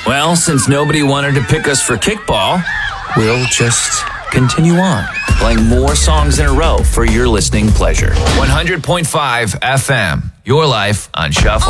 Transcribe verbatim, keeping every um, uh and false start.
Well, since nobody wanted to pick us for kickball, we'll just continue on, playing more songs in a row for your listening pleasure. one hundred point five F M, your life on Shuffle.